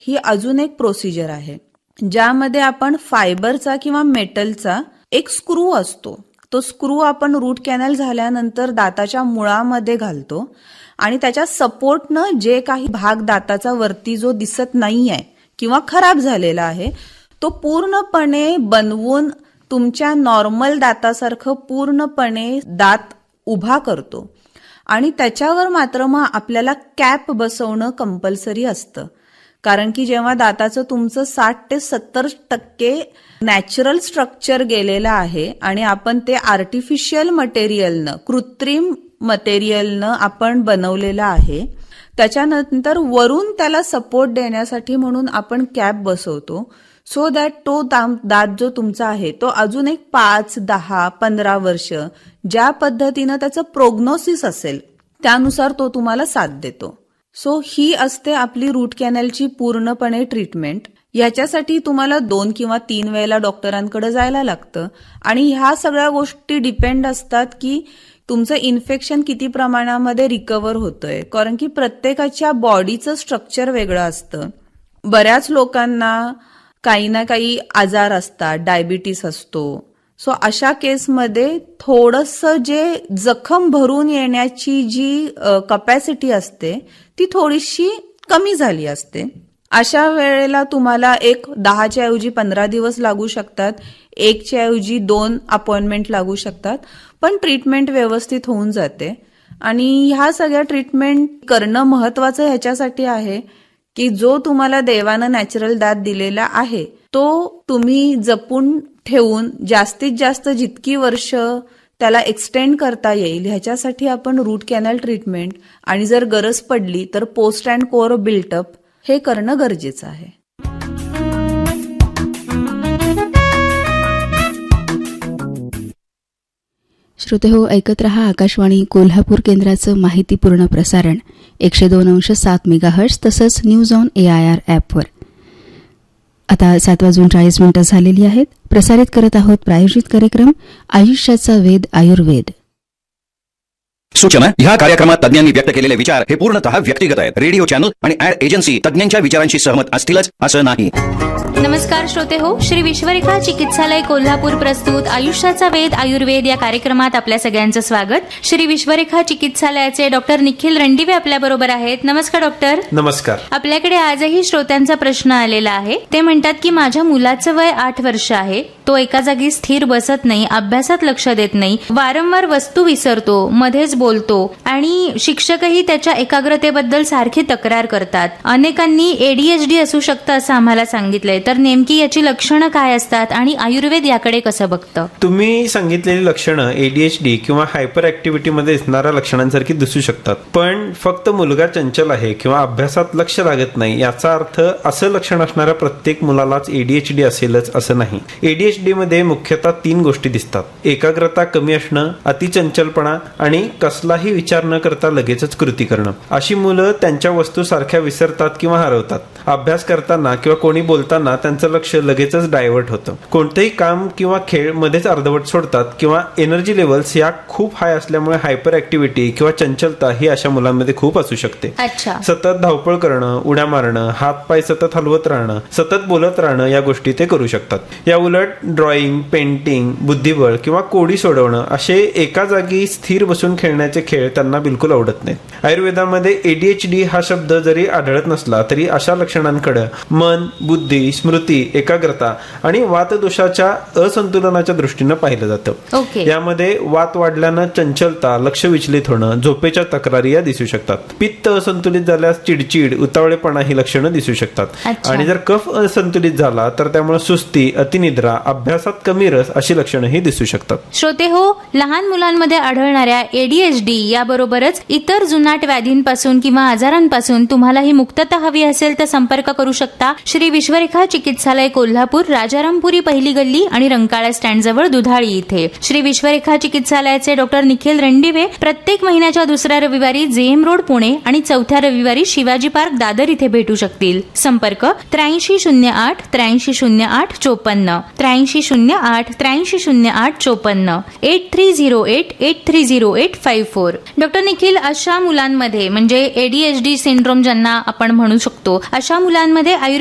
ही अजून एक प्रोसिजर आहे, ज्यामध्ये आपण फायबरचा किंवा मेटलचा एक स्क्रू असतो. तो स्क्रू आपण रूट कॅनल झाल्यानंतर दाताच्या मुळामध्ये घालतो आणि त्याच्या सपोर्टनं जे काही भाग दाताचा वरती जो दिसत नाहीये किंवा खराब झालेला आहे तो पूर्णपणे बनवून तुमच्या नॉर्मल दातासारखं पूर्णपणे दात उभा करतो. आणि त्याच्यावर मात्र मग आपल्याला कॅप बसवणं कंपल्सरी असतं, कारण की जेव्हा दाताचं तुमचं 60 ते 70% नॅचरल स्ट्रक्चर गेलेलं आहे आणि आपण ते आर्टिफिशियल मटेरियलनं, कृत्रिम मटेरियलनं आपण बनवलेलं आहे, त्याच्यानंतर वरून त्याला सपोर्ट देण्यासाठी म्हणून आपण कॅप बसवतो, सो दॅट तो दात जो तुमचा आहे तो अजून एक 5, 10, 15 वर्ष ज्या पद्धतीनं त्याचं प्रोग्नोसिस असेल त्यानुसार तो तुम्हाला साथ देतो. सो ही असते आपली रूट कॅनलची पूर्णपणे ट्रीटमेंट. याच्यासाठी तुम्हाला 2 किंवा 3 वेळेला डॉक्टरांकडे जायला लागतं आणि ह्या सगळ्या गोष्टी डिपेंड असतात की तुमचं इन्फेक्शन किती प्रमाणामध्ये रिकव्हर होतंय, कारण की प्रत्येकाच्या बॉडीचं स्ट्रक्चर वेगळं असतं. बऱ्याच लोकांना काही ना काही आजार असतात, डायबिटीस असतो. सो अशा केसमध्ये थोडंसं जे जखम भरून येण्याची जी कपॅसिटी असते ती थोडीशी कमी झाली असते. अशा वेळेला तुम्हाला 10च्या ऐवजी 15 दिवस लागू शकतात, 1च्या ऐवजी 2 अपॉइंटमेंट लागू शकतात, पण ट्रीटमेंट व्यवस्थित होऊन जाते. आणि ह्या सगळ्या ट्रीटमेंट करणं महत्वाचं ह्याच्यासाठी आहे की जो तुम्हाला देवानं नॅचरल दात दिलेला आहे तो तुम्ही जपून ठेवून जास्तीत जास्त जितकी वर्ष त्याला एक्सटेंड करता येईल ह्याच्यासाठी आपण रूट कॅनल ट्रीटमेंट आणि जर गरज पडली तर पोस्ट अँड कोर बिल्टअप हे करणं गरजेचं आहे. श्रोतेहो, ऐकत रहा आकाशवाणी कोल्हापूर केंद्राचं माहितीपूर्ण प्रसारण 102.7 मेगाहर्ट्झ तसंच न्यूज ऑन AIR ॲपवर. आता 7:40 झालेली आहेत. प्रसारित करत आहोत प्रायोजित कार्यक्रम आयुष्याचा वेध आयुर्वेद. सूचना: ह्या कार्यक्रमात तज्ञांनी व्यक्त केलेले विचार हे पूर्णतः व्यक्तिगत आहेत. रेडिओ चॅनल आणि ऍड एजन्सी तज्ञांच्या विचारांशी सहमत असतीलच असं नाही. नमस्कार श्रोते हो, श्री विश्वरेखा चिकित्सालय कोल्हापूर प्रस्तुत आयुष्याचा वेध आयुर्वेद या कार्यक्रमात आपल्या सगळ्यांचं स्वागत. श्री विश्वरेखा चिकित्सालयाचे डॉक्टर निखिल रणदिवे आपल्या बरोबर आहेत. नमस्कार डॉक्टर. नमस्कार. आपल्याकडे आजही श्रोत्यांचा प्रश्न आलेला आहे. ते म्हणतात की माझ्या मुलाचं वय 8 वर्ष आहे, तो एका जागी स्थिर बसत नाही, अभ्यासात लक्ष देत नाही, वारंवार वस्तू विसरतो, मध्येच बोलतो आणि शिक्षकही त्याच्या एकाग्रतेबद्दल सारखी तक्रार करतात. अनेकांनी ADHD असू शकतं असं आम्हाला सांगितलंय, तर नेमकी याची लक्षणं काय असतात आणि आयुर्वेद याकडे कसं बघतं? तुम्ही सांगितलेली लक्षणं ADHD किंवा हायपर ऍक्टिव्हिटी मध्ये असणाऱ्या लक्षणांसारखी दिसू शकतात, पण फक्त मुलगा चंचल आहे किंवा अभ्यासात लक्ष लागत नाही याचा अर्थ असं लक्षण असणाऱ्या प्रत्येक मुलालाच ADHD असेलच असं नाही. ADHD मध्ये मुख्यतः 3 गोष्टी दिसतात: एकाग्रता कमी असणं, अतिचंचलपणा आणि कसलाही विचार न करता लगेचच कृती करणं. अशी मुलं त्यांच्या वस्तू सारख्या विसरतात किंवा हरवतात. अभ्यास करताना किंवा कोणी बोलताना त्यांचं लक्ष लगेचच डायव्हर्ट होतं. कोणतेही काम किंवा खेळ मध्येच अर्धवट सोडतात किंवा एनर्जी लेवल्स या खूप हाय असल्यामुळे हायपर ऍक्टिव्हिटी किंवा चंचलता ही अशा मुलांमध्ये खूप असू शकते. सतत धावपळ करणं, उड्या मारणं, हात पाय सतत हलवत राहणं, सतत बोलत राहणं या गोष्टी ते करू शकतात. या उलट ड्रॉइंग, पेंटिंग, बुद्धिबळ किंवा कोडी सोडवणं असे एका जागी स्थिर बसून खेळण्याचे खेळ त्यांना बिलकुल आवडत नाहीत. आयुर्वेदामध्ये ADHD हा शब्द जरी आढळत नसला तरी अशा लक्षणांकडे मन, बुद्धी, स्मृती, एकाग्रता आणि वातदोषाच्या असंतुलनाच्या दृष्टीनं पाहिलं जातं. यामध्ये वात वाढल्यानं चंचलता, लक्ष विचलित होणं, झोपेच्या तक्रारी या दिसू शकतात. पित्त असंतुलित झाल्यास चिडचिड, उतावळेपणा ही लक्षणं दिसू शकतात. आणि जर कफ असंतुलित झाला तर त्यामुळे सुस्ती, अतिनिद्रा, अभ्यासात कमी रस अशी लक्षणंही दिसू शकतात. श्रोते हो, लहान मुलांमध्ये आढळणाऱ्या ADHD याबरोबरच इतर जुनाट व्याधींपासून किंवा आजारांपासून तुम्हालाही मुक्तता हवी असेल तर संपर्क करू शकता. श्री विश्वरेखा चिकित्सालय कोल्हापूर, राजारामपुरी पहिली गल्ली आणि रंकाळा स्टँड जवळ दुधाळी इथे. श्री विश्वरेखा चिकित्सालयाचे डॉक्टर निखिल रणदिवे प्रत्येक महिन्याच्या 2ऱ्या रविवारी JM रोड पुणे आणि 4थ्या रविवारी शिवाजी पार्क दादर इथे भेटू शकतील. संपर्क 8308 8308 54 8308 8308 54 8308 8308 54. डॉक्टर निखिल, अशा मुलांमध्ये म्हणजे ADHD सिंड्रोम ज्यांना आपण म्हणू शकतो अशा अशा मुलांमध्ये